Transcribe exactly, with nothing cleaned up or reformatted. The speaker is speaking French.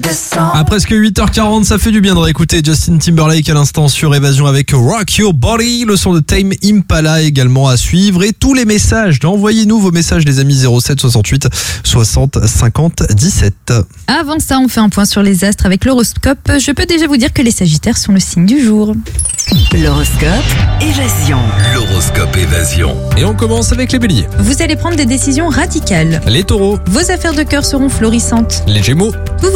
À presque huit heures quarante, ça fait du bien de réécouter Justin Timberlake à l'instant sur Évasion avec Rock Your Body, le son de Tame Impala également à suivre et tous les messages. Envoyez-nous vos messages les amis, zéro sept soixante-huit soixante cinquante dix-sept. Avant ça, on fait un point sur les astres avec l'horoscope. Je peux déjà vous dire que les Sagittaires sont le signe du jour. L'horoscope Évasion. L'horoscope Évasion. Et on commence avec les Béliers. Vous allez prendre des décisions radicales. Les Taureaux. Vos affaires de cœur seront florissantes. Les Gémeaux. Tous